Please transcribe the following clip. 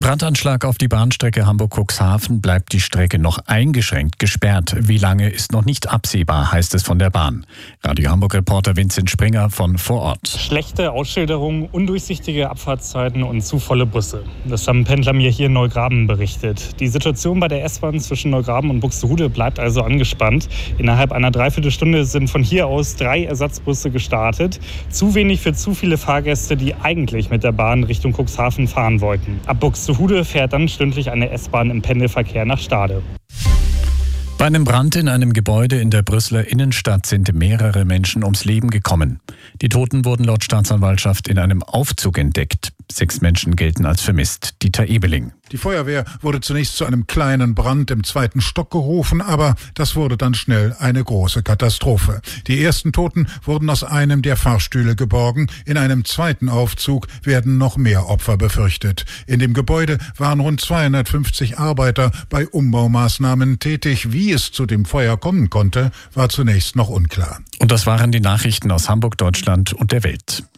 Brandanschlag auf die Bahnstrecke Hamburg-Cuxhaven, bleibt die Strecke noch eingeschränkt gesperrt. Wie lange ist noch nicht absehbar, heißt es von der Bahn. Radio Hamburg-Reporter Vincent Springer von vor Ort. Schlechte Ausschilderung, undurchsichtige Abfahrtszeiten und zu volle Busse. Das haben Pendler mir hier in Neugraben berichtet. Die Situation bei der S-Bahn zwischen Neugraben und Buxtehude bleibt also angespannt. Innerhalb einer Dreiviertelstunde sind von hier aus 3 Ersatzbusse gestartet. Zu wenig für zu viele Fahrgäste, die eigentlich mit der Bahn Richtung Cuxhaven fahren wollten. Ab Buxtehude fährt dann stündlich eine S-Bahn im Pendelverkehr nach Stade. Bei einem Brand in einem Gebäude in der Brüsseler Innenstadt sind mehrere Menschen ums Leben gekommen. Die Toten wurden laut Staatsanwaltschaft in einem Aufzug entdeckt. 6 Menschen gelten als vermisst. Dieter Ebeling. Die Feuerwehr wurde zunächst zu einem kleinen Brand im 2. Stock gerufen, aber das wurde dann schnell eine große Katastrophe. Die ersten Toten wurden aus einem der Fahrstühle geborgen. In einem zweiten Aufzug werden noch mehr Opfer befürchtet. In dem Gebäude waren rund 250 Arbeiter bei Umbaumaßnahmen tätig. Wie es zu dem Feuer kommen konnte, war zunächst noch unklar. Und das waren die Nachrichten aus Hamburg, Deutschland und der Welt.